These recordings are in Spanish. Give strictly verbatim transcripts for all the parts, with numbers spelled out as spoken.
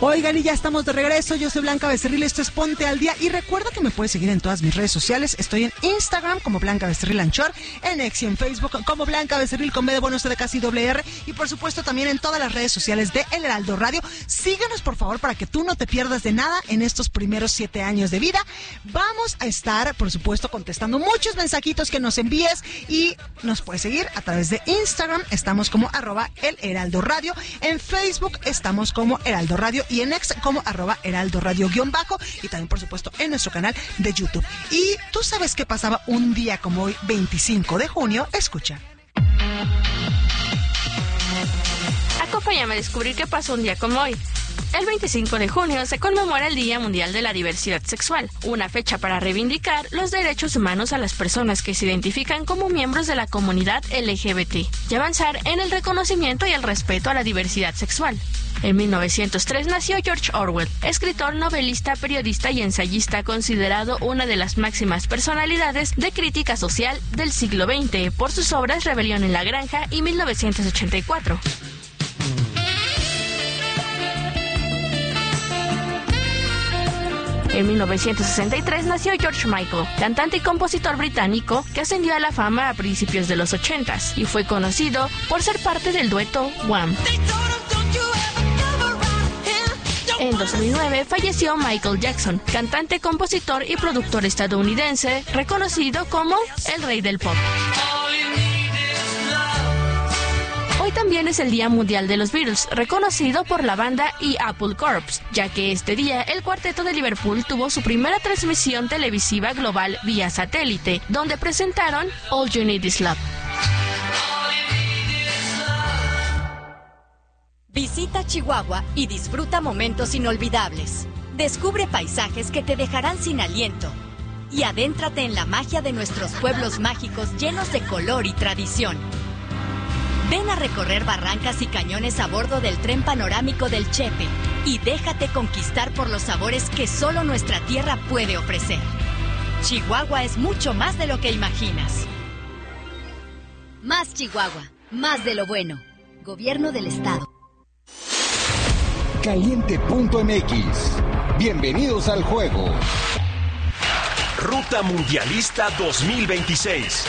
Oigan, y ya estamos de regreso. Yo soy Blanca Becerril, esto es Ponte al Día. Y recuerda que me puedes seguir en todas mis redes sociales. Estoy en Instagram como Blanca Becerril Anchor, en X y en Facebook como Blanca Becerril con B de bueno, C de casi doble R. Y por supuesto también en todas las redes sociales de El Heraldo Radio. Síguenos por favor para que tú no te pierdas de nada en estos primeros siete años de vida. Vamos a estar, por supuesto, contestando muchos mensajitos que nos envíes y nos puedes seguir a través de Instagram. Estamos como arroba El Heraldo Radio. En Facebook estamos como Heraldo Radio y en X como arroba Heraldo Radio guión bajo y también por supuesto en nuestro canal de YouTube. Y tú sabes qué pasaba un día como hoy, veinticinco de junio. Escucha. Acompáñame a descubrir qué pasó un día como hoy. El veinticinco de junio se conmemora el Día Mundial de la Diversidad Sexual, una fecha para reivindicar los derechos humanos a las personas que se identifican como miembros de la comunidad L G B T y avanzar en el reconocimiento y el respeto a la diversidad sexual. En mil novecientos tres nació George Orwell, escritor, novelista, periodista y ensayista considerado una de las máximas personalidades de crítica social del siglo veinte por sus obras Rebelión en la Granja y mil novecientos ochenta y cuatro. En mil novecientos sesenta y tres nació George Michael, cantante y compositor británico que ascendió a la fama a principios de los ochentas y fue conocido por ser parte del dueto Wham. En dos mil nueve falleció Michael Jackson, cantante, compositor y productor estadounidense, reconocido como el rey del pop. Hoy también es el Día Mundial de los Beatles, reconocido por la banda y Apple Corps, ya que este día el cuarteto de Liverpool tuvo su primera transmisión televisiva global vía satélite, donde presentaron All You Need Is Love. Visita Chihuahua y disfruta momentos inolvidables. Descubre paisajes que te dejarán sin aliento y adéntrate en la magia de nuestros pueblos mágicos llenos de color y tradición. Ven a recorrer barrancas y cañones a bordo del tren panorámico del Chepe y déjate conquistar por los sabores que solo nuestra tierra puede ofrecer. Chihuahua es mucho más de lo que imaginas. Más Chihuahua, más de lo bueno. Gobierno del Estado. Caliente punto M X. Bienvenidos al juego. Ruta Mundialista dos mil veintiséis.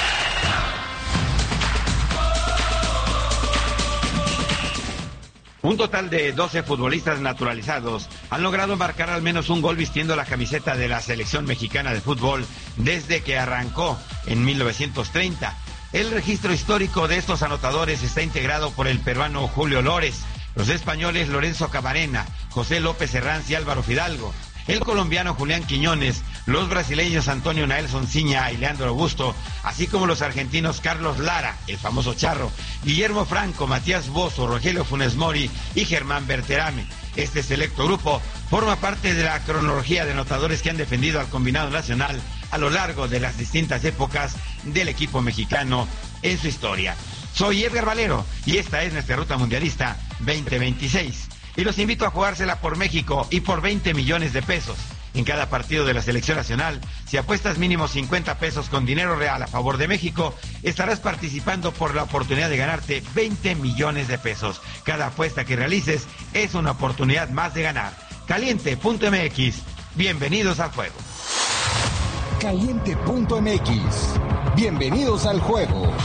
Un total de doce futbolistas naturalizados han logrado marcar al menos un gol vistiendo la camiseta de la selección mexicana de fútbol desde que arrancó en mil novecientos treinta. El registro histórico de estos anotadores está integrado por el peruano Julio Lores, los españoles Lorenzo Camarena, José López Herranz y Álvaro Fidalgo, el colombiano Julián Quiñones, los brasileños Antonio Naelson Ciña y Leandro Augusto, así como los argentinos Carlos Lara, el famoso Charro, Guillermo Franco, Matías Bozzo, Rogelio Funes Mori y Germán Berterame. Este selecto grupo forma parte de la cronología de anotadores que han defendido al combinado nacional a lo largo de las distintas épocas del equipo mexicano en su historia. Soy Edgar Valero y esta es nuestra Ruta Mundialista veinte veintiséis. Y los invito a jugársela por México y por veinte millones de pesos. En cada partido de la selección nacional, si apuestas mínimo cincuenta pesos con dinero real a favor de México, estarás participando por la oportunidad de ganarte veinte millones de pesos. Cada apuesta que realices es una oportunidad más de ganar. Caliente punto M X. Bienvenidos al juego. Caliente punto M X. Bienvenidos al juego.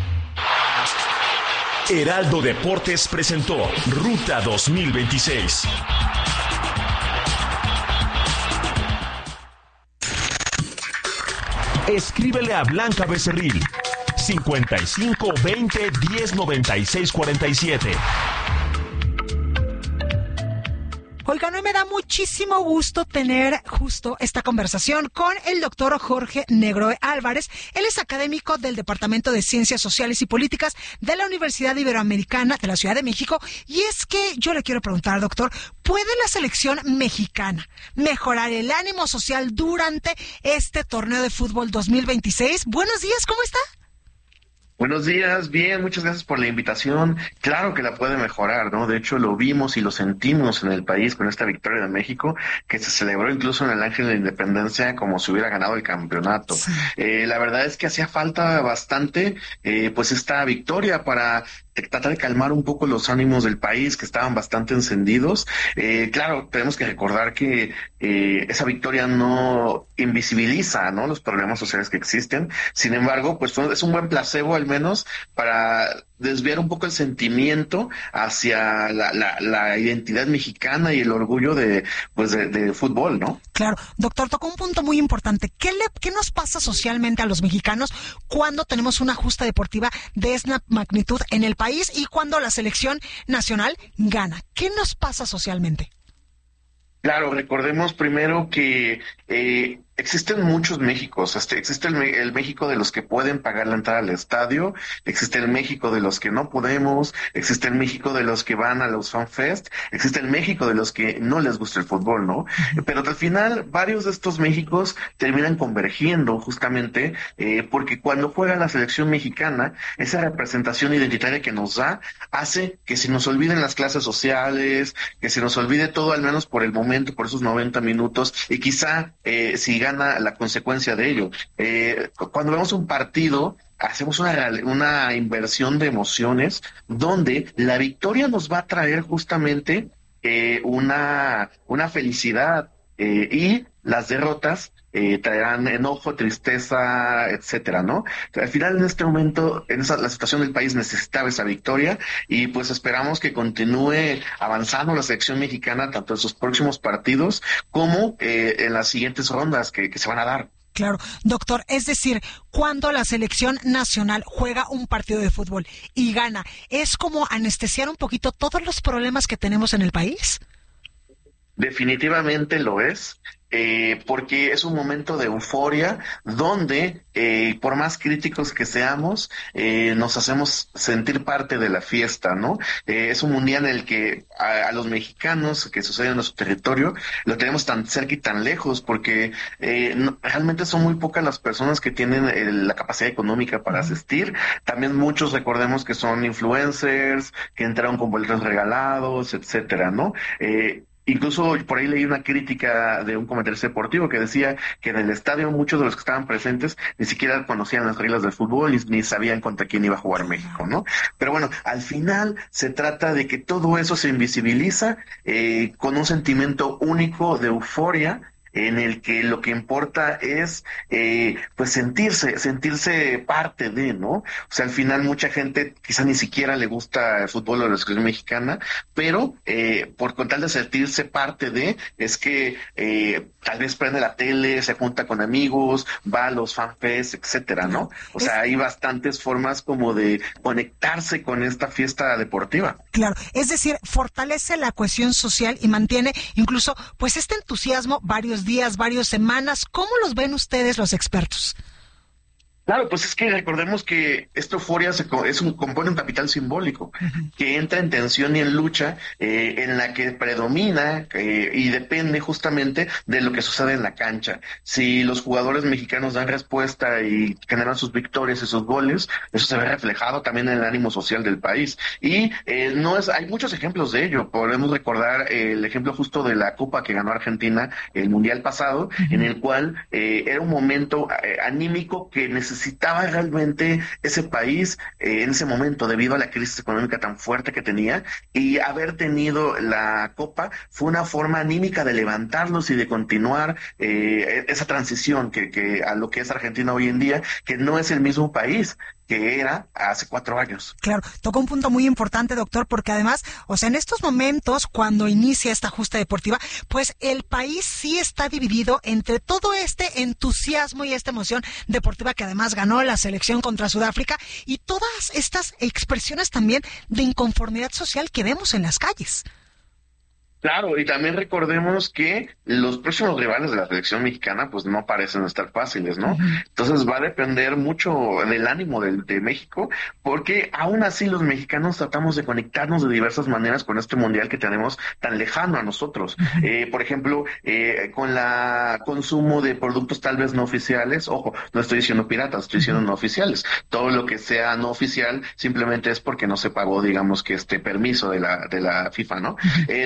Heraldo Deportes presentó Ruta dos mil veintiséis. Escríbele a Blanca Becerril cincuenta y cinco veinte diez noventa y seis cuarenta y siete. Oigan, hoy me da muchísimo gusto tener justo esta conversación con el doctor Jorge Negroe Álvarez. Él es académico del Departamento de Ciencias Sociales y Políticas de la Universidad Iberoamericana de la Ciudad de México. Y es que yo le quiero preguntar, doctor, ¿puede la selección mexicana mejorar el ánimo social durante este torneo de fútbol dos mil veintiséis? Buenos días, ¿cómo está? Buenos días, bien, muchas gracias por la invitación. Claro que la puede mejorar, ¿no? De hecho, lo vimos y lo sentimos en el país con esta victoria de México, que se celebró incluso en el Ángel de la Independencia como si hubiera ganado el campeonato. Sí. Eh, la verdad es que hacía falta bastante, eh, pues esta victoria para tratar de calmar un poco los ánimos del país, que estaban bastante encendidos. Eh, claro, tenemos que recordar que eh, esa victoria no invisibiliza, ¿no?, los problemas sociales que existen. Sin embargo, pues es un buen placebo, al menos, para desviar un poco el sentimiento hacia la, la, la identidad mexicana y el orgullo de, pues de, de fútbol, ¿no? Claro. Doctor, tocó un punto muy importante. ¿Qué le, qué nos pasa socialmente a los mexicanos cuando tenemos una justa deportiva de esta magnitud en el país y cuando la selección nacional gana? ¿Qué nos pasa socialmente? Claro, recordemos primero que eh, existen muchos Méxicos. Este, existe el, el México de los que pueden pagar la entrada al estadio, existe el México de los que no podemos, existe el México de los que van a los FanFest, existe el México de los que no les gusta el fútbol, ¿no? Uh-huh. Pero al final, varios de estos Méxicos terminan convergiendo justamente eh, porque cuando juega la selección mexicana, esa representación identitaria que nos da hace que se nos olviden las clases sociales, que se nos olvide todo, al menos por el momento, por esos noventa minutos, y quizá eh, si gana la consecuencia de ello. Eh, cuando vemos un partido, hacemos una, una inversión de emociones donde la victoria nos va a traer justamente eh, una, una felicidad eh, y las derrotas eh, traerán enojo, tristeza, etcétera, ¿no? Al final, en este momento, en esa, la situación del país necesitaba esa victoria y pues esperamos que continúe avanzando la selección mexicana tanto en sus próximos partidos como eh, en las siguientes rondas que, que se van a dar. Claro, doctor, es decir, cuando la selección nacional juega un partido de fútbol y gana, ¿es como anestesiar un poquito todos los problemas que tenemos en el país? Definitivamente lo es. Eh, porque es un momento de euforia donde, eh, por más críticos que seamos, eh, nos hacemos sentir parte de la fiesta, ¿no? Eh, es un mundial en el que a, a los mexicanos que sucede en nuestro territorio lo tenemos tan cerca y tan lejos porque eh, no, realmente son muy pocas las personas que tienen eh, la capacidad económica para asistir. También muchos, recordemos que son influencers, que entraron con boletos regalados, etcétera, ¿no? Eh, Incluso por ahí leí una crítica de un comentarista deportivo que decía que en el estadio muchos de los que estaban presentes ni siquiera conocían las reglas del fútbol ni, ni sabían contra quién iba a jugar México, ¿no? Pero bueno, al final se trata de que todo eso se invisibiliza eh, con un sentimiento único de euforia en el que lo que importa es eh, pues sentirse, sentirse parte de, ¿no? O sea, al final mucha gente quizá ni siquiera le gusta el fútbol o la selección mexicana, pero eh, por con tal de sentirse parte de, es que eh, tal vez prende la tele, se junta con amigos, va a los fanfests, etcétera, ¿no? O sea, hay bastantes formas como de conectarse con esta fiesta deportiva. Claro, es decir, fortalece la cohesión social y mantiene incluso pues este entusiasmo varios días, varias semanas. ¿Cómo los ven ustedes los expertos? Claro, pues es que recordemos que esta euforia se, es un, compone un capital simbólico uh-huh. que entra en tensión y en lucha, eh, en la que predomina eh, y depende justamente de lo que sucede en la cancha. Si los jugadores mexicanos dan respuesta y generan sus victorias y sus goles, eso se ve reflejado también en el ánimo social del país. Y eh, no es, hay muchos ejemplos de ello. Podemos recordar eh, el ejemplo justo de la Copa que ganó Argentina el Mundial pasado, uh-huh. en el cual eh, era un momento eh, anímico que necesitaba necesitaba realmente ese país eh, en ese momento debido a la crisis económica tan fuerte que tenía, y haber tenido la Copa fue una forma anímica de levantarlos y de continuar eh, esa transición que, que a lo que es Argentina hoy en día, que no es el mismo país que era hace cuatro años. Claro, tocó un punto muy importante, doctor, porque además, o sea, en estos momentos, cuando inicia esta justa deportiva, pues el país sí está dividido entre todo este entusiasmo y esta emoción deportiva que además ganó la selección contra Sudáfrica y todas estas expresiones también de inconformidad social que vemos en las calles. Claro, y también recordemos que los próximos rivales de la selección mexicana pues no parecen estar fáciles, ¿no? Uh-huh. Entonces va a depender mucho del ánimo de, de México, porque aún así los mexicanos tratamos de conectarnos de diversas maneras con este mundial que tenemos tan lejano a nosotros. Uh-huh. Eh, por ejemplo, eh, con la consumo de productos tal vez no oficiales, ojo, no estoy diciendo piratas, estoy diciendo uh-huh. no oficiales. Todo lo que sea no oficial simplemente es porque no se pagó, digamos, que este permiso de la de la FIFA, ¿no? Uh-huh. Eh, también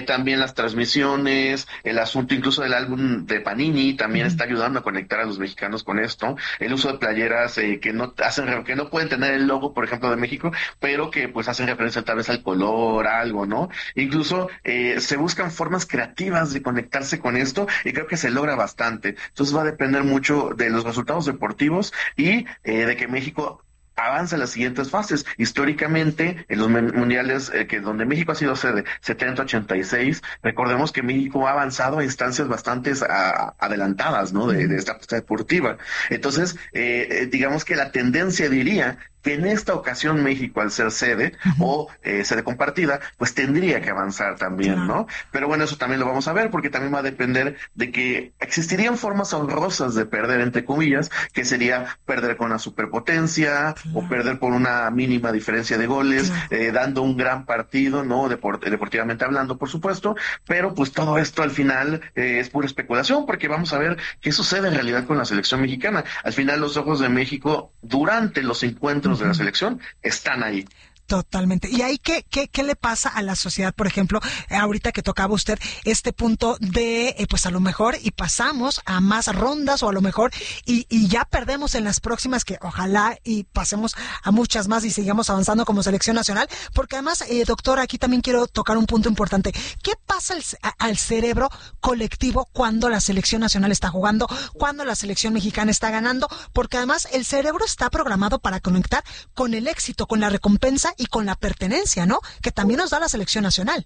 las transmisiones, el asunto incluso del álbum de Panini también uh-huh. está ayudando a conectar a los mexicanos con esto, el uso de playeras eh, que no hacen que no pueden tener el logo, por ejemplo, de México, pero que pues hacen referencia tal vez al color, algo, ¿no? Incluso eh, se buscan formas creativas de conectarse con esto y creo que se logra bastante. Entonces va a depender mucho de los resultados deportivos y eh, de que México avanza en las siguientes fases. Históricamente, en los mundiales eh, que donde México ha sido sede, setenta ochenta y seis, recordemos que México ha avanzado a instancias bastante a, adelantadas, ¿no? De, de esta pista deportiva. Entonces, eh, digamos que la tendencia diría que en esta ocasión México, al ser sede uh-huh. o eh, sede compartida, pues tendría que avanzar también, uh-huh. ¿no? Pero bueno, eso también lo vamos a ver porque también va a depender de que existirían formas honrosas de perder, entre comillas, que sería perder con una superpotencia uh-huh. o perder por una mínima diferencia de goles, uh-huh. eh, dando un gran partido, ¿no? Deport- deportivamente hablando, por supuesto, pero pues todo esto al final eh, es pura especulación porque vamos a ver qué sucede en realidad con la selección mexicana. Al final los ojos de México durante los encuentros de la selección están ahí. Totalmente. ¿Y ahí qué, qué, qué le pasa a la sociedad? Por ejemplo, ahorita que tocaba usted este punto de, eh, pues a lo mejor, y pasamos a más rondas o a lo mejor, y, y ya perdemos en las próximas, que ojalá y pasemos a muchas más y sigamos avanzando como selección nacional, porque además, eh, doctor, aquí también quiero tocar un punto importante. ¿Qué pasa al, a, al cerebro colectivo cuando la selección nacional está jugando, cuando la selección mexicana está ganando? Porque además el cerebro está programado para conectar con el éxito, con la recompensa y con la pertenencia, ¿no? Que también nos da la selección nacional.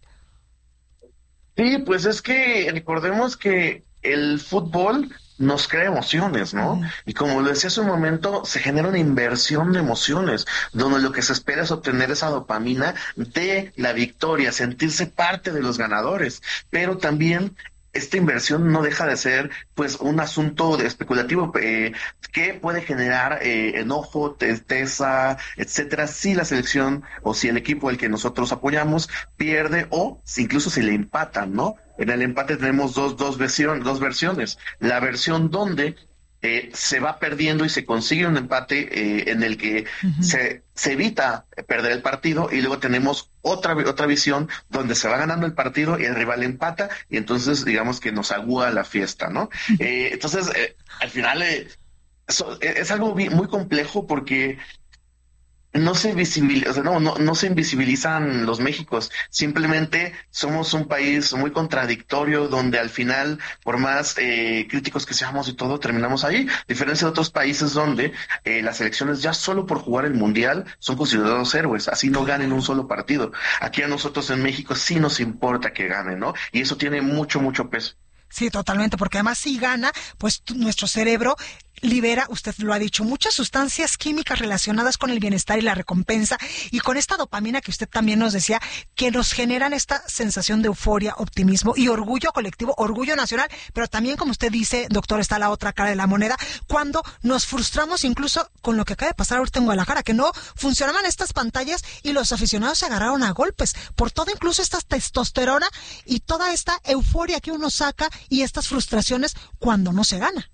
Sí, pues es que recordemos que el fútbol nos crea emociones, ¿no? Uh-huh. Y como lo decía hace un momento, se genera una inversión de emociones, donde lo que se espera es obtener esa dopamina de la victoria, sentirse parte de los ganadores, pero también esta inversión no deja de ser pues un asunto de especulativo eh, que puede generar eh, enojo, tristeza, etcétera, si la selección o si el equipo al que nosotros apoyamos pierde o si incluso si le empatan, ¿no? En el empate tenemos dos, dos, versión, dos versiones. La versión donde eh, se va perdiendo y se consigue un empate eh, en el que uh-huh. se, se evita perder el partido, y luego tenemos otra otra visión donde se va ganando el partido y el rival empata y entonces digamos que nos agúa la fiesta, ¿no? Uh-huh. Eh, entonces, eh, al final eh, eso, eh, es algo muy complejo porque no se visibiliza, o sea, no, no, no se invisibilizan los Méxicos, simplemente somos un país muy contradictorio donde al final, por más eh, críticos que seamos y todo, terminamos ahí, a diferencia de otros países donde eh, las selecciones ya solo por jugar el Mundial son considerados héroes, así no ganen un solo partido. Aquí a nosotros en México sí nos importa que ganen, ¿no? Y eso tiene mucho, mucho peso. Sí, totalmente, porque además si gana, pues t- nuestro cerebro libera, usted lo ha dicho, muchas sustancias químicas relacionadas con el bienestar y la recompensa, y con esta dopamina que usted también nos decía, que nos generan esta sensación de euforia, optimismo y orgullo colectivo, orgullo nacional, pero también, como usted dice, doctor, está la otra cara de la moneda, cuando nos frustramos incluso con lo que acaba de pasar ahorita en Guadalajara, que no funcionaban estas pantallas y los aficionados se agarraron a golpes, por todo incluso esta testosterona y toda esta euforia que uno saca y estas frustraciones cuando no se gana.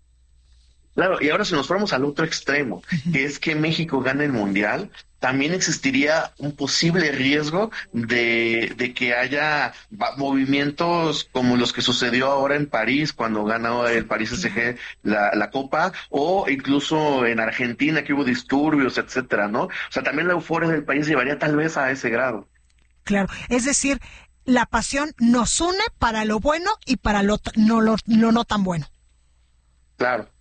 Claro, y ahora si nos fuéramos al otro extremo, que es que México gane el Mundial, también existiría un posible riesgo de, de que haya movimientos como los que sucedió ahora en París, cuando ganó el París S G la, la Copa, o incluso en Argentina, que hubo disturbios, etcétera, ¿no? O sea, también la euforia del país llevaría tal vez a ese grado. Claro, es decir, la pasión nos une para lo bueno y para lo no, lo, lo no tan bueno. Claro.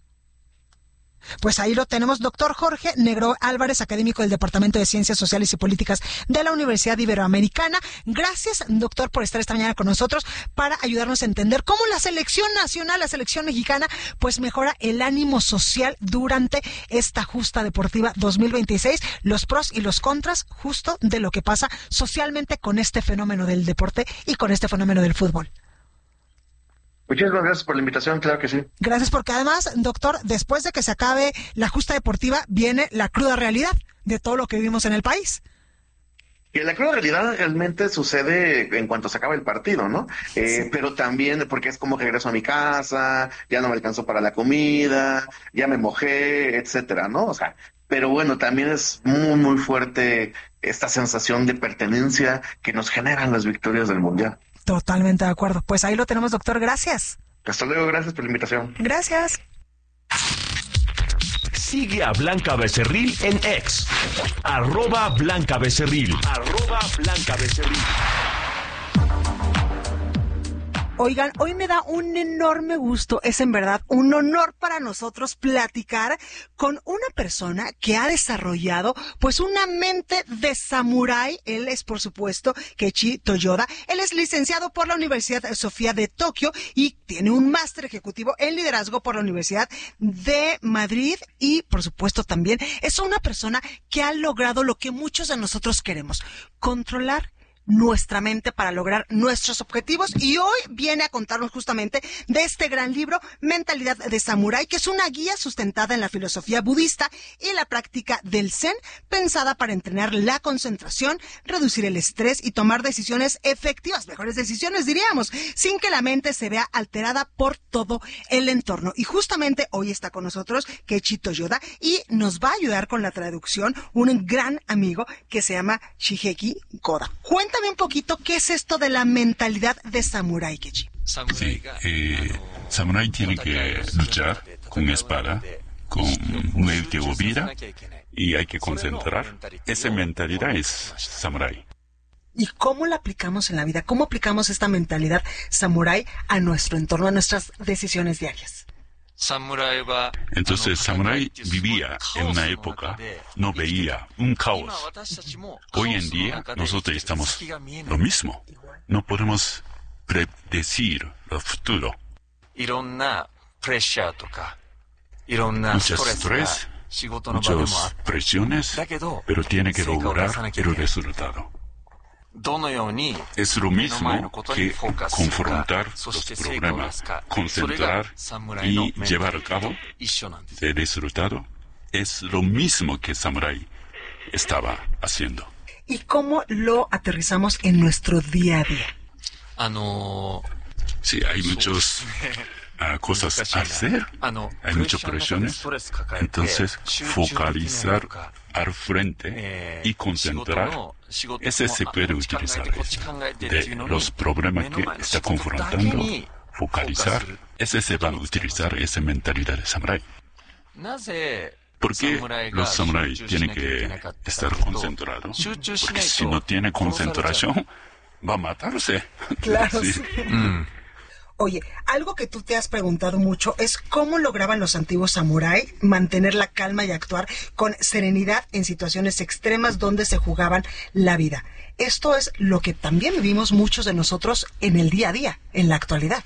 Pues ahí lo tenemos, doctor Jorge Negro Álvarez, académico del Departamento de Ciencias Sociales y Políticas de la Universidad Iberoamericana. Gracias, doctor, por estar esta mañana con nosotros para ayudarnos a entender cómo la selección nacional, la selección mexicana, pues mejora el ánimo social durante esta justa deportiva dos mil veintiséis, los pros y los contras justo de lo que pasa socialmente con este fenómeno del deporte y con este fenómeno del fútbol. Muchísimas gracias por la invitación, claro que sí. Gracias, porque además, doctor, después de que se acabe la justa deportiva, viene la cruda realidad de todo lo que vivimos en el país. Y la cruda realidad realmente sucede en cuanto se acaba el partido, ¿no? Eh, sí. Pero también porque es como que regreso a mi casa, ya no me alcanzó para la comida, ya me mojé, etcétera, ¿no? O sea, pero bueno, también es muy, muy fuerte esta sensación de pertenencia que nos generan las victorias del Mundial. Totalmente de acuerdo. Pues ahí lo tenemos, doctor. Gracias. Hasta luego, gracias por la invitación. Gracias. Sigue a Blanca Becerril en X. Arroba Blanca Becerril. Arroba Blanca Becerril. Oigan, hoy me da un enorme gusto, es en verdad un honor para nosotros platicar con una persona que ha desarrollado pues una mente de samurái. Él es, por supuesto, Keiichi Toyoda. Él es licenciado por la Universidad Sofía de Tokio y tiene un máster ejecutivo en liderazgo por la Universidad de Madrid y, por supuesto, también es una persona que ha logrado lo que muchos de nosotros queremos: controlar nuestra mente para lograr nuestros objetivos, y hoy viene a contarnos justamente de este gran libro, Mentalidad de Samurái, que es una guía sustentada en la filosofía budista y la práctica del Zen, pensada para entrenar la concentración, reducir el estrés y tomar decisiones efectivas, mejores decisiones diríamos, sin que la mente se vea alterada por todo el entorno. Y justamente hoy está con nosotros Keiichi Toyoda y nos va a ayudar con la traducción un gran amigo que se llama Shigeki Koda. Cuéntame un poquito qué es esto de la mentalidad de samurái, Keiichi. Sí, eh, samurái tiene que luchar con espada, con muerte o vida, y hay que concentrar. Esa mentalidad es samurái. ¿Y cómo la aplicamos en la vida? ¿Cómo aplicamos esta mentalidad samurái a nuestro entorno, a nuestras decisiones diarias? Entonces, samurái vivía en una época, no veía un caos. Hoy en día, nosotros estamos lo mismo. No podemos predecir el futuro. Muchas estrés, muchas presiones, pero tiene que lograr el resultado. Es lo mismo que confrontar los problemas, concentrar y llevar a cabo el resultado. Es lo mismo que Samurai estaba haciendo. ¿Y cómo lo aterrizamos en nuestro día a día? Sí, hay muchas uh, cosas a hacer, hay muchas presiones. Entonces, focalizar al frente y concentrar, ese se puede utilizar. De los problemas que está confrontando, focalizar, ese se va a utilizar, esa mentalidad de samurái. ¿Por qué los samuráis tienen que estar concentrados? Porque si no tiene concentración, va a matarse. Claro, sí. sí. Mm. Oye, algo que tú te has preguntado mucho es cómo lograban los antiguos samurái mantener la calma y actuar con serenidad en situaciones extremas donde se jugaban la vida. Esto es lo que también vivimos muchos de nosotros en el día a día, en la actualidad.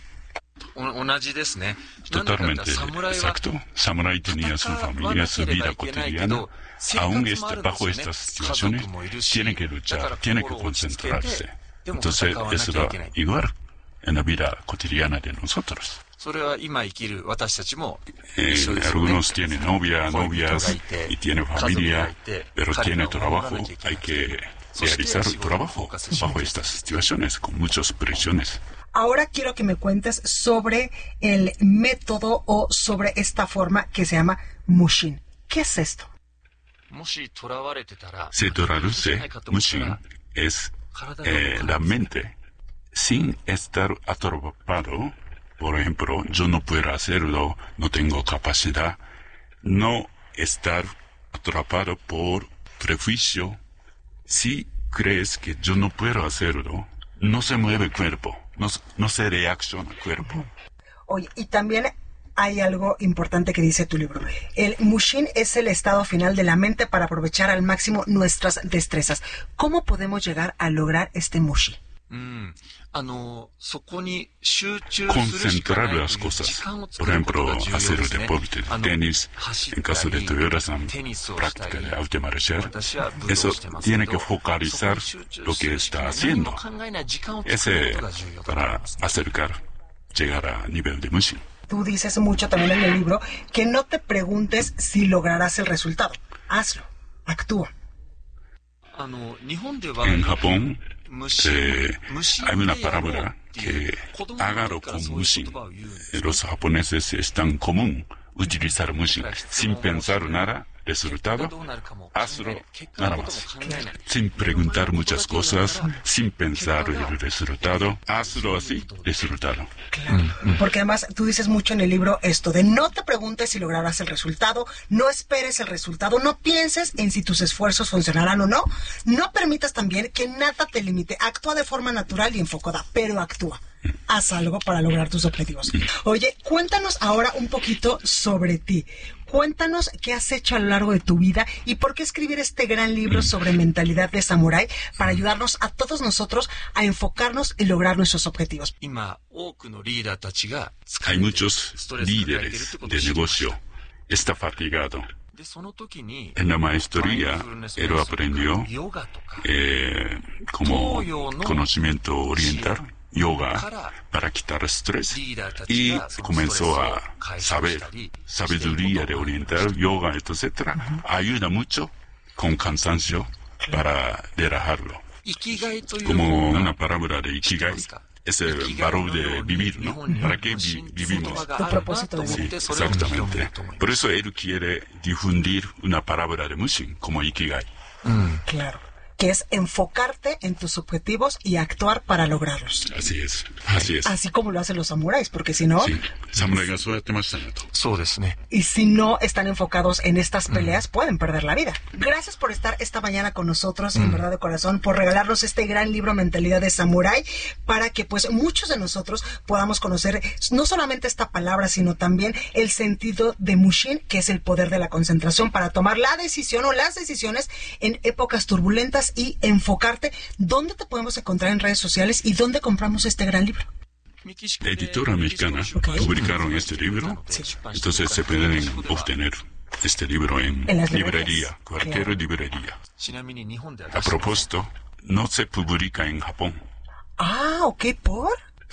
Totalmente, exacto. Samurái tenía su familia, su vida cotidiana. Aún este, bajo estas situaciones, tiene que luchar, tiene que concentrarse. Entonces, es la, igual en la vida cotidiana de nosotros. Eh, algunos tienen novia, novias y tienen familia, pero tienen trabajo. Hay que realizar el trabajo bajo estas situaciones con muchas presiones. Ahora quiero que me cuentes sobre el método o sobre esta forma que se llama Mushin. ¿Qué es esto? Se traduce, Mushin es eh, la mente sin estar atrapado. Por ejemplo, yo no puedo hacerlo, no tengo capacidad. No estar atrapado por prejuicio. Si crees que yo no puedo hacerlo, no se mueve el cuerpo, no, no se reacciona el cuerpo. Oye, y también hay algo importante que dice tu libro. El Mushin es el estado final de la mente para aprovechar al máximo nuestras destrezas. ¿Cómo podemos llegar a lograr este Mushin? Mm. Concentrar las cosas. Por ejemplo, hacer el deporte de tenis, en caso de Toyoda-san, práctica de arte marcial. Eso tiene que focalizar lo que está haciendo. Ese para acercar, llegar a nivel de Mushin. Tú dices mucho también en el libro que no te preguntes si lograrás el resultado. Hazlo, actúa. En Japón, Eh, hay una parábola que hágalo con Mushin. Los japoneses es tan común utilizar Mushin. Sin pensar nada, resultado, hazlo nada más. Sin preguntar muchas cosas, sin pensar el resultado, hazlo así, resultado. Claro, porque además tú dices mucho en el libro esto de no te preguntes si lograrás el resultado, no esperes el resultado, no pienses en si tus esfuerzos funcionarán o no, no permitas también que nada te limite, actúa de forma natural y enfocada, pero actúa. Haz algo para lograr tus objetivos. Oye, cuéntanos ahora un poquito sobre ti. Cuéntanos qué has hecho a lo largo de tu vida y por qué escribir este gran libro sobre mentalidad de samurái para ayudarnos a todos nosotros a enfocarnos y lograr nuestros objetivos. Hay muchos líderes de negocio. Está fatigado. En la maestría, él aprendió eh, como conocimiento oriental, yoga, para quitar estrés, y comenzó a saber sabiduría de oriental, yoga, etcétera. Ayuda mucho con cansancio para relajarlo. Como una palabra de ikigai, es el valor de vivir, ¿no? ¿Para qué vi- vivimos? Tu propósito de Sí, vida. exactamente. Por eso él quiere difundir una palabra de Mushin como ikigai. Claro, que es enfocarte en tus objetivos y actuar para lograrlos. Así es, así es. Así como lo hacen los samuráis, porque si no, Sí, samuraiがそうやってましたねと。 y si no están enfocados en estas peleas, pueden perder la vida. Gracias por estar esta mañana con nosotros, en verdad de corazón, por regalarnos este gran libro Mentalidad de Samurái, para que pues muchos de nosotros podamos conocer no solamente esta palabra, sino también el sentido de Mushin, que es el poder de la concentración para tomar la decisión o las decisiones en épocas turbulentas y enfocarte. ¿Dónde te podemos encontrar en redes sociales y dónde compramos este gran libro? Editora mexicana publicaron este libro, entonces se pueden obtener este libro en, En las librería, librerías, cualquier claro. librería. A propósito, no se publica en Japón. Ah, ok, ¿por?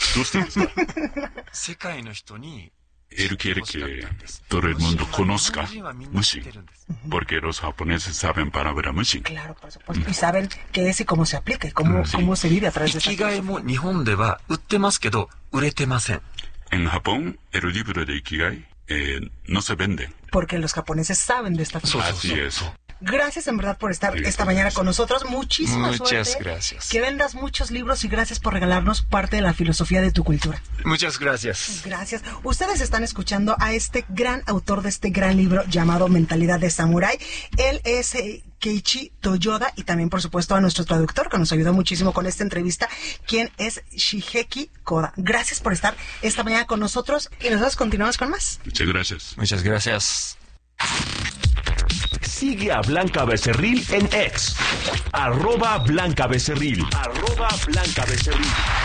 Él quiere que todo el mundo conozca Mushin, porque los japoneses saben palabra Mushin. Claro, por supuesto. Y saben qué es y cómo se aplica y cómo, Sí. cómo se vive a través de esta 生きがいも日本では売ってますけど売れてません。 En Japón, el libro de Ikigai eh, no se vende. porque los japoneses saben de esta filosofía. Así es. Gracias en verdad por estar Gracias. esta mañana con nosotros. Muchísima Muchas suerte. gracias. Que vendas muchos libros y gracias por regalarnos parte de la filosofía de tu cultura. Muchas gracias. Gracias. Ustedes están escuchando a este gran autor de este gran libro llamado Mentalidad de Samurái. Él es eh, Keiichi Toyoda y también, por supuesto, a nuestro traductor que nos ayudó muchísimo con esta entrevista, quien es Shigeki Koda. Gracias por estar esta mañana con nosotros y nosotros continuamos con más. Muchas gracias. Muchas gracias. Sigue a Blanca Becerril en X. Arroba Blanca Becerril. Arroba Blanca Becerril.